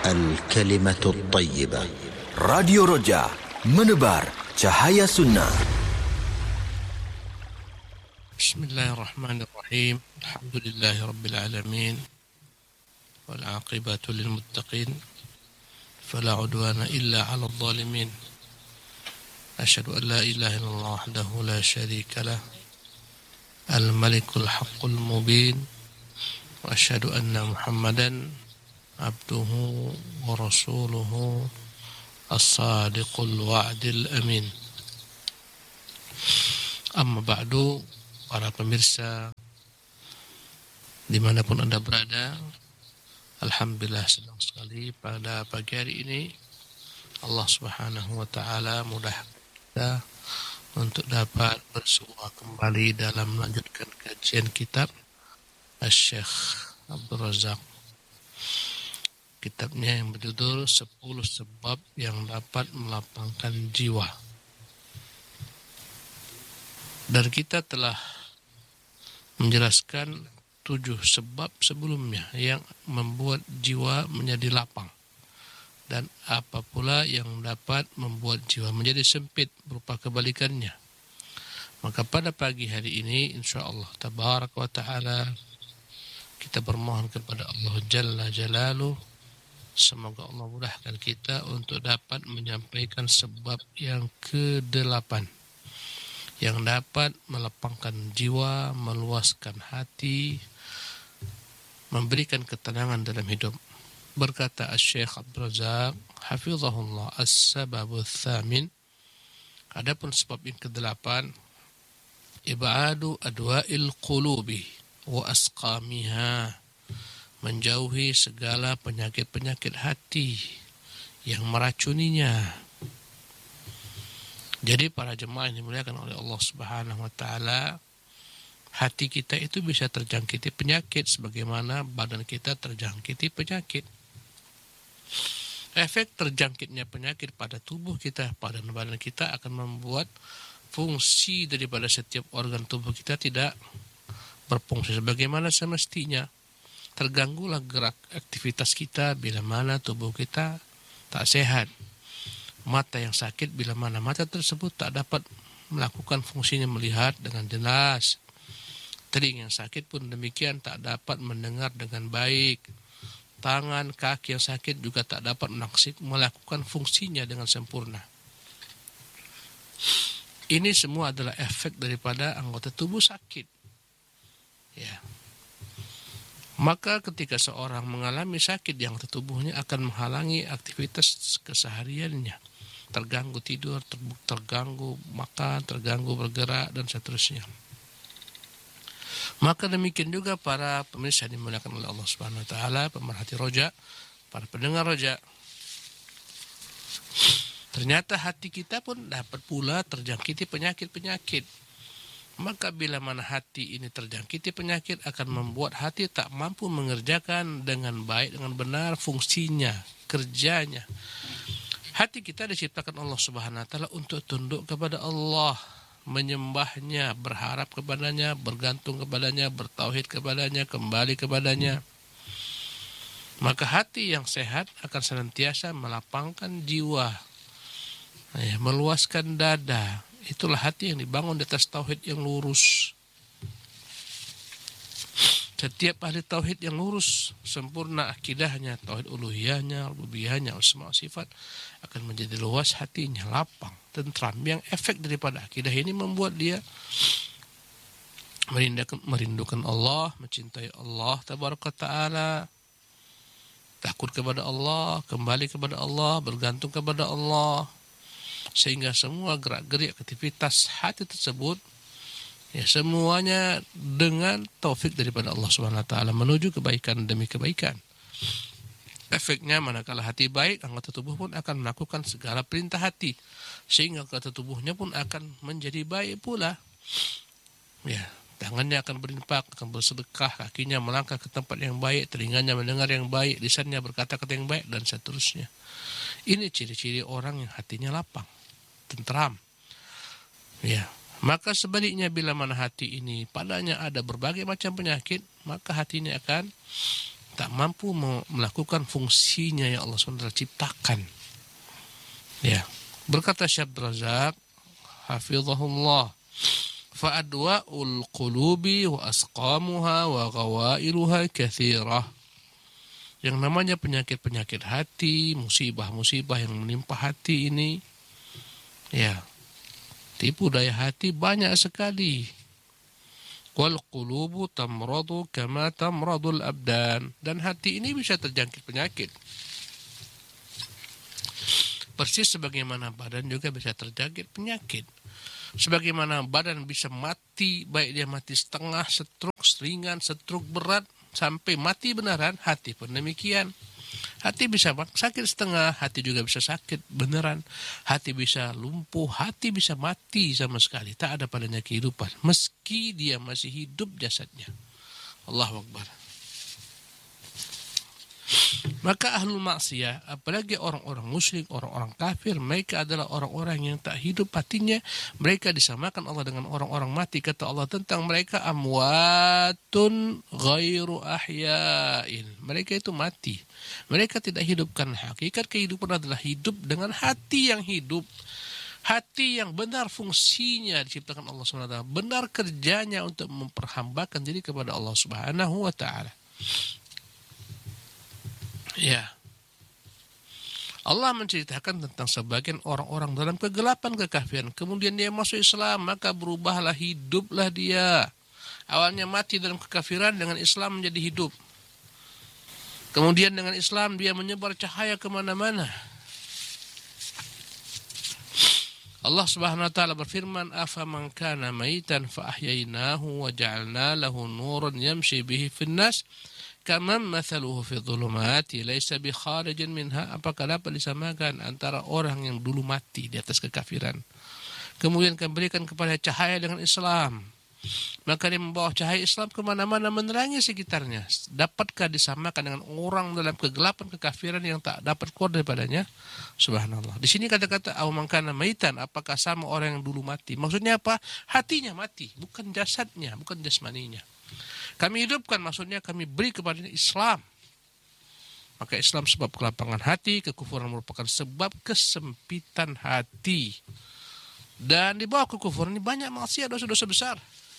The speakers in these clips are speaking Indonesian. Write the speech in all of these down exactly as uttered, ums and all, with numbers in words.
الكلمة الطيبة. Radio Roja, menebar cahaya sunnah. Bismillahirrahmanirrahim. Alhamdulillahi Rabbil Alamin. Wal'aqibatu lilmuttaqin. Fala udwana illa ala zalimin. Asyhadu an la ilaha illallah wahdahu la syarika lah. Al-Malikul Haqqul Mubin. Wa asyhadu anna Muhammadan abduhu wa rasuluhu as-sadiqul wa'dil amin. Amma ba'du, para pemirsa dimanapun Anda berada, alhamdulillah senang sekali pada pagi hari ini Allah subhanahu wa ta'ala mudahkan kita untuk dapat bersua kembali dalam melanjutkan kajian kitab Asy-Syaikh Abdul Razak. Kitabnya yang berjudul sepuluh Sebab yang Dapat Melapangkan Jiwa. Dan kita telah menjelaskan tujuh sebab sebelumnya yang membuat jiwa menjadi lapang. Dan apa pula yang dapat membuat jiwa menjadi sempit berupa kebalikannya. Maka pada pagi hari ini insyaAllah tabaraka wa ta'ala kita bermohon kepada Allah Jalla Jalaluh, semoga Allah mudahkan kita untuk dapat menyampaikan sebab yang kedelapan yang dapat melapangkan jiwa, meluaskan hati, memberikan ketenangan dalam hidup. Berkata Asy-Syaikh Abdul Razak hafizahullah, as-sababu tsamin, adapun sebab yang kedelapan, ibadu adwa'il qulubi wa asqamiha, menjauhi segala penyakit-penyakit hati yang meracuninya. Jadi para jemaah yang dimuliakan oleh Allah Subhanahu wa taala, hati kita itu bisa terjangkiti penyakit sebagaimana badan kita terjangkiti penyakit. Efek terjangkitnya penyakit pada tubuh kita, pada badan kita akan membuat fungsi daripada setiap organ tubuh kita tidak berfungsi sebagaimana semestinya. Terganggulah gerak aktivitas kita bila mana tubuh kita tak sehat. Mata yang sakit bila mana mata tersebut tak dapat melakukan fungsinya melihat dengan jelas. Telinga yang sakit pun demikian, tak dapat mendengar dengan baik. Tangan, kaki yang sakit juga tak dapat melakukan fungsinya dengan sempurna. Ini semua adalah efek daripada anggota tubuh sakit. Ya. Maka ketika seorang mengalami sakit di anggota tubuhnya akan menghalangi aktivitas kesehariannya. Terganggu tidur, terganggu makan, terganggu bergerak, dan seterusnya. Maka demikian juga para pemirsa dimuliakan oleh Allah Subhanahu wa taala, pemerhati roja, para pendengar roja. Ternyata hati kita pun dapat pula terjangkiti penyakit-penyakit. Maka bila mana hati ini terjangkiti penyakit akan membuat hati tak mampu mengerjakan dengan baik, dengan benar fungsinya, kerjanya. Hati kita diciptakan Allah Subhanahu wa taala untuk tunduk kepada Allah, menyembahnya, berharap kepadanya, bergantung kepadanya, bertauhid kepadanya, kembali kepadanya. Maka hati yang sehat akan senantiasa melapangkan jiwa, ya, meluaskan dada. Itulah hati yang dibangun di atas tauhid yang lurus. Setiap ahli tauhid yang lurus, sempurna akidahnya, tauhid uluhiyahnya, rububiyahnya, asma wa sifat, akan menjadi luas hatinya, lapang, tentram. Yang efek daripada akidah ini membuat dia merindukan, merindukan Allah, mencintai Allah tabaraka ta'ala, takut kepada Allah, kembali kepada Allah, bergantung kepada Allah. Sehingga semua gerak-gerik aktivitas hati tersebut, ya semuanya dengan taufik daripada Allah Subhanahu wa taala menuju kebaikan demi kebaikan. Efeknya manakala hati baik, anggota tubuh pun akan melakukan segala perintah hati, sehingga anggota tubuhnya pun akan menjadi baik pula. Ya, tangannya akan berinfak, akan bersedekah, kakinya melangkah ke tempat yang baik, telinganya mendengar yang baik, lisannya berkata-kata yang baik, dan seterusnya. Ini ciri-ciri orang yang hatinya lapang, tentram. Ya, maka sebaliknya bila mana hati ini padanya ada berbagai macam penyakit, maka hati ini akan tak mampu melakukan fungsinya yang Allah subhanahu wa taala ciptakan. Ya, berkata Syekh Abdul Razak hafizahullah, fa adwa'ul qulubi wa asqamuha wa ghawailuha katsirah. Yang namanya penyakit-penyakit hati, musibah-musibah yang menimpa hati ini, ya, tipu daya hati banyak sekali. Wal qulubu tamradu kama tamradul abdan. Dan hati ini bisa terjangkit penyakit. Persis sebagaimana badan juga bisa terjangkit penyakit. Sebagaimana badan bisa mati, baik dia mati setengah, stroke, ringan, stroke berat, sampai mati beneran, hati pun demikian. Hati bisa sakit setengah, hati juga bisa sakit beneran. Hati bisa lumpuh, hati bisa mati sama sekali. Tak ada padanya kehidupan, meski dia masih hidup jasadnya. Allahu Akbar. Maka ahlul maksiyah, apalagi orang-orang musyrik, orang-orang kafir, mereka adalah orang-orang yang tak hidup hatinya. Mereka disamakan Allah dengan orang-orang mati. Kata Allah tentang mereka, amwatun ghairu ahya'in. Mereka itu mati. Mereka tidak hidupkan. Hakikat kehidupan adalah hidup dengan hati yang hidup. Hati yang benar fungsinya diciptakan Allah subhanahu wa taala. Benar kerjanya untuk memperhambakan diri kepada Allah subhanahu wa taala. Ya, Allah menceritakan tentang sebagian orang-orang dalam kegelapan kekafiran. Kemudian dia masuk Islam, maka berubahlah, hiduplah dia. Awalnya mati dalam kekafiran, dengan Islam menjadi hidup. Kemudian dengan Islam dia menyebar cahaya kemana-mana. Allah subhanahu wa ta'ala berfirman, afaman kana maitan fa ahyainahu wa ja'alna lahu nuran yamshi bihi fin nas kaman mathaluhu fi dhulumati laisa bi kharijin minha. Apakah dapat disamakan antara orang yang dulu mati di atas kekafiran, kemudian kami berikan kepada cahaya dengan Islam, maka dia membawa cahaya Islam kemana-mana menerangi sekitarnya. Dapatkah disamakan dengan orang dalam kegelapan kekafiran yang tak dapat keluar daripadanya? Subhanallah. Di sini kata-kata aw man kana maitan, apakah sama orang yang dulu mati? Maksudnya apa? Hatinya mati, bukan jasadnya, bukan jasmaninya. Kami hidupkan, maksudnya kami beri kepada Islam. Maka Islam sebab kelapangan hati, kekufuran merupakan sebab kesempitan hati. Dan di bawah kekufuran ini banyak maksiat, dosa-dosa besar,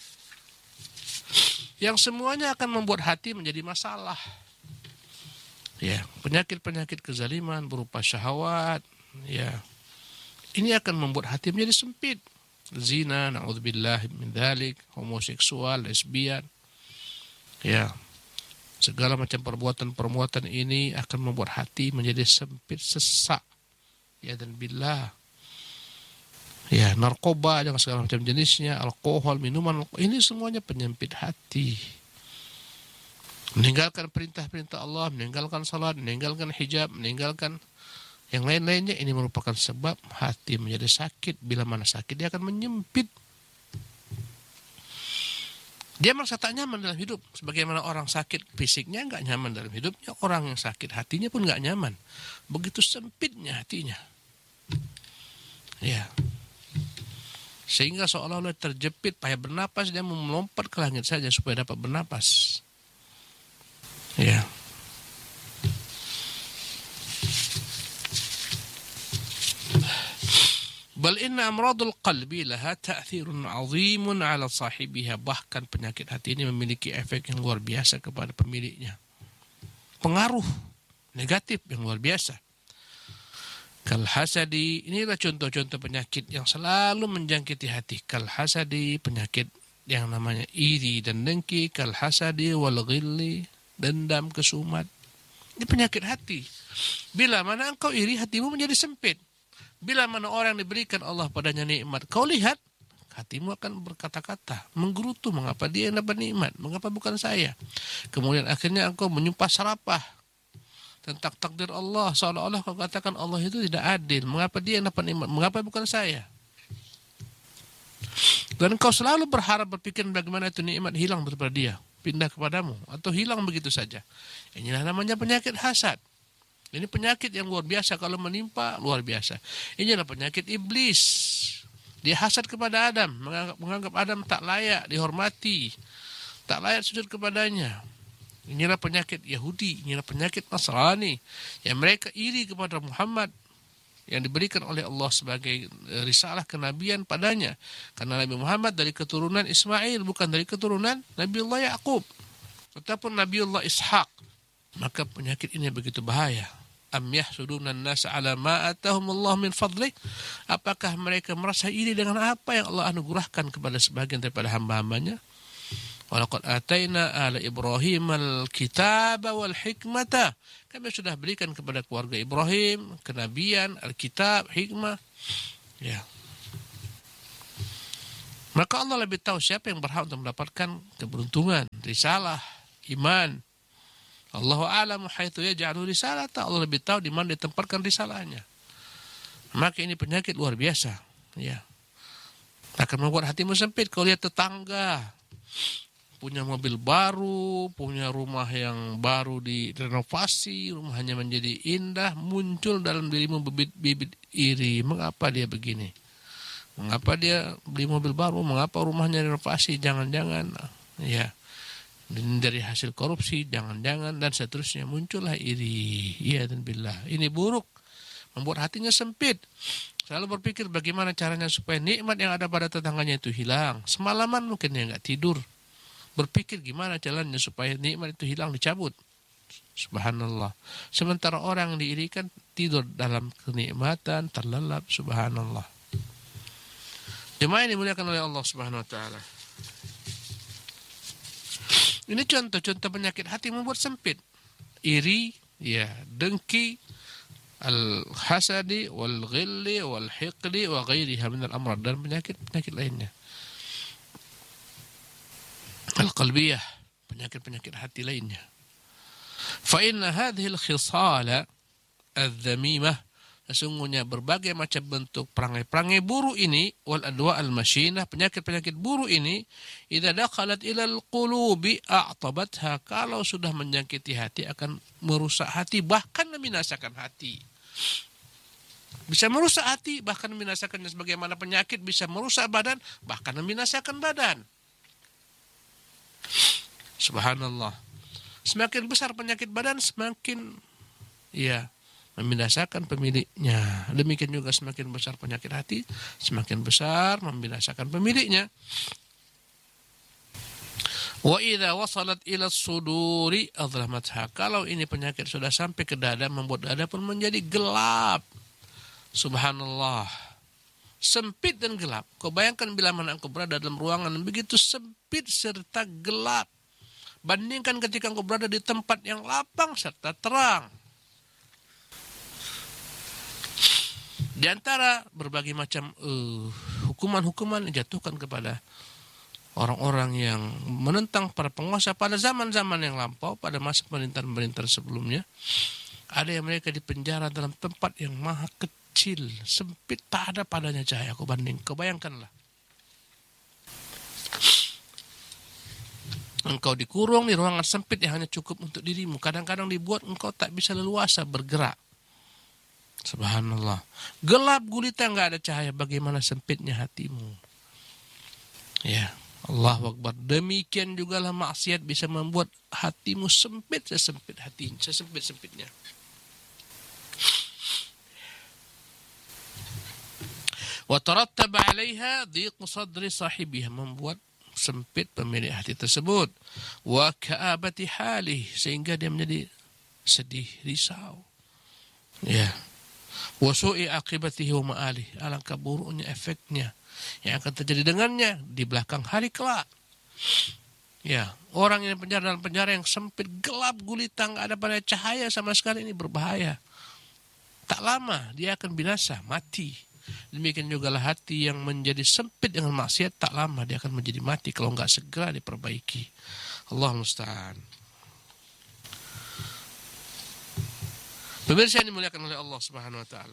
yang semuanya akan membuat hati menjadi masalah. Ya, penyakit-penyakit kezaliman berupa syahwat, ya, ini akan membuat hati menjadi sempit. Zina, na'udzubillah min dzalik, homoseksual, lesbian, ya, segala macam perbuatan-perbuatan ini akan membuat hati menjadi sempit, sesak. Ya, dan billah. Ya, narkoba dengan segala macam jenisnya, alkohol, minuman, ini semuanya penyempit hati. Meninggalkan perintah-perintah Allah, meninggalkan salat, meninggalkan hijab, meninggalkan yang lain-lainnya, ini merupakan sebab hati menjadi sakit. Bila mana sakit, dia akan menyempit. Dia merasa tak nyaman dalam hidup. Sebagaimana orang sakit fisiknya nggak nyaman dalam hidupnya, orang yang sakit hatinya pun nggak nyaman. Begitu sempitnya hatinya. Ya. Sehingga seolah-olah terjepit, payah bernapas, dia mau melompat ke langit saja supaya dapat bernapas. Ya. Bal inna amradul qalbi laha ta'thirun 'azimun 'ala sahibiha. Bahkan penyakit hati ini memiliki efek yang luar biasa kepada pemiliknya. Pengaruh negatif yang luar biasa. Kal hasadi, inilah contoh-contoh penyakit yang selalu menjangkiti hati. Kal hasadi, penyakit yang namanya iri dan dengki. Kal hasadi wal ghilli, dendam, kesumat. Ini penyakit hati. Bila mana engkau iri, hatimu menjadi sempit. Bila mana orang diberikan Allah padanya nikmat, kau lihat, hatimu akan berkata-kata, menggerutu, mengapa dia yang dapat nikmat, mengapa bukan saya. Kemudian akhirnya engkau menyumpah serapah tentang takdir Allah, seolah-olah kau katakan Allah itu tidak adil, mengapa dia yang dapat nikmat, mengapa bukan saya. Dan kau selalu berharap, berpikir bagaimana itu nikmat hilang daripada dia, pindah kepadamu, atau hilang begitu saja. Inilah namanya penyakit hasad. Ini penyakit yang luar biasa, kalau menimpa luar biasa. Inilah penyakit iblis. Dia hasad kepada Adam, menganggap, menganggap Adam tak layak dihormati, tak layak sujud kepadanya. inilah penyakit Yahudi, inilah penyakit Nasrani, yang mereka iri kepada Muhammad yang diberikan oleh Allah sebagai risalah kenabian padanya. Karena Nabi Muhammad dari keturunan Ismail, bukan dari keturunan Nabiullah Yaqub ataupun Nabiullah Ishaq. Maka penyakit ini begitu bahaya. Am yahsudunan nasa ala ma atahumullah min fadlih. Apakah mereka merasa iri dengan apa yang Allah anugerahkan kepada sebagian daripada hamba-hambanya? Walaqad ataina ala Ibrahim al-kitaba wal hikmata. Kami sudah berikan kepada keluarga Ibrahim kenabian, al-kitab, hikmah. Ya. Maka Allah lebih tahu siapa yang berhak untuk mendapatkan keberuntungan, risalah, iman. Allahu a'lamu haitsu yaj'alu risalata. Allah lebih tahu di mana ditempatkan risalahnya. Maka ini penyakit luar biasa, ya. Akan membuat hatimu sempit kalau lihat tetangga punya mobil baru, punya rumah yang baru direnovasi, rumahnya menjadi indah, muncul dalam dirimu bibit-bibit iri. Mengapa dia begini? Mengapa dia beli mobil baru? Mengapa rumahnya renovasi? Jangan-jangan, ya, dari hasil korupsi, jangan-jangan, dan seterusnya. Muncullah iri. Iya dan billah. Ini buruk, membuat hatinya sempit. Selalu berpikir bagaimana caranya supaya nikmat yang ada pada tetangganya itu hilang. Semalaman mungkin dia nggak tidur, berpikir gimana jalannya supaya nikmat itu hilang, dicabut. Subhanallah. Sementara orang yang diirikan tidur dalam kenikmatan, terlelap. Subhanallah. Jemaah yang dimuliakan oleh Allah Subhanahu wa taala. Ini contoh-contoh penyakit hati membuat sempit. Iri, ya, dengki, al-hasadi, wal-ghilli, wal-hiqdi, wa ghairiha minal amrad, dan penyakit-penyakit lainnya. Al-qalbiyah, penyakit-penyakit hati lainnya. Fa inna hadhihi al-khisala adz-dzamimah, sesungguhnya berbagai macam bentuk perangai-perangai buruk ini, wal adwa al-mashinah, penyakit-penyakit buruk ini, idza dakhalat ila al-qulubi a'tabatha, kalau sudah menyakiti hati akan merusak hati, bahkan membinasakan hati. Bisa merusak hati, bahkan membinasakannya. Sebagaimana penyakit bisa merusak badan, bahkan membinasakan badan. Subhanallah. Semakin besar penyakit badan, semakin, ya, membinasakan pemiliknya. Demikian juga semakin besar penyakit hati, semakin besar membinasakan pemiliknya. Wa idza wasalat ila suduri adlamatha, kalau ini penyakit sudah sampai ke dada, membuat dada pun menjadi gelap. Subhanallah. Sempit dan gelap. Kau bayangkan bila mana engkau berada dalam ruangan yang begitu sempit serta gelap, bandingkan ketika engkau berada di tempat yang lapang serta terang. Di antara berbagai macam uh, hukuman-hukuman yang dijatuhkan kepada orang-orang yang menentang para penguasa pada zaman-zaman yang lampau, pada masa pemerintahan-pemerintahan sebelumnya, ada yang mereka dipenjara dalam tempat yang maha kecil, sempit, tak ada padanya cahaya. Kau banding, kau bayangkanlah. Engkau dikurung di ruangan sempit yang hanya cukup untuk dirimu. Kadang-kadang dibuat engkau tak bisa leluasa bergerak. Subhanallah. Gelap gulita, nggak ada cahaya. Bagaimana sempitnya hatimu. Ya, Allahu Akbar. Demikian jugalah maksiat bisa membuat hatimu sempit sesempit hatinya, sesempit-sempitnya. Wa tarattaba 'alaiha dhiqu sadri sahibiha, membuat sempit pemilik hati tersebut. Wa ka'abati halih, sehingga dia menjadi sedih, risau. Ya. Wa su'i aqibatihi wa ma'alih, alangkah buruknya efeknya yang akan terjadi dengannya di belakang hari kelak. Ya, orang yang penjara dalam penjara yang sempit, gelap gulita, enggak ada pada cahaya sama sekali, ini berbahaya. Tak lama dia akan binasa, mati. Demikian juga lah hati yang menjadi sempit dengan maksiat, tak lama dia akan menjadi mati kalau enggak segera diperbaiki. Allah musta'an. Pemirsa yang dimuliakan oleh Allah Subhanahu wa taala.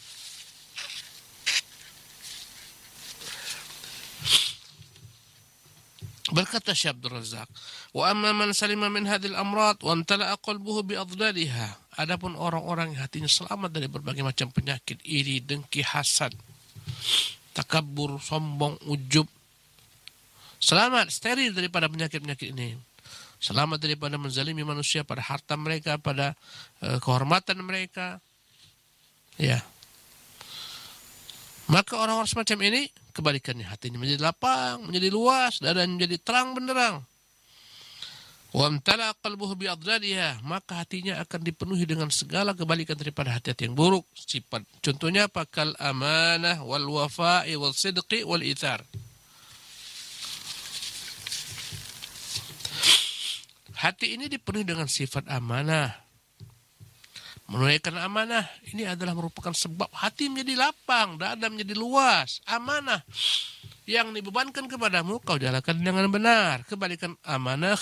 Berkata Syekh Abdul Razak, "Wa amma man salima min hadhil amrad wa amtala'a qalbuhu bi adlaliha." Adapun orang-orang yang hatinya selamat dari berbagai macam penyakit, iri, dengki, hasad, takabur, sombong, ujub, selamat, steril daripada penyakit-penyakit ini. selamat daripada menzalimi manusia pada harta mereka, pada uh, kehormatan mereka. Ya. Maka orang-orang semacam ini kebalikannya, hatinya menjadi lapang, menjadi luas, dadanya menjadi terang benderang. Wa amtala qalbuhu bi adlaliha, maka hatinya akan dipenuhi dengan segala kebalikan daripada hati-hati yang buruk. Sifat contohnya apa? Kal amanah wal wafa'i wal sidqi wal ithar. Hati ini dipenuhi dengan sifat amanah. Menunaikan amanah ini adalah merupakan sebab hati menjadi lapang, dada menjadi luas. Amanah yang dibebankan kepadamu kau jalankan dengan benar. Kebalikan amanah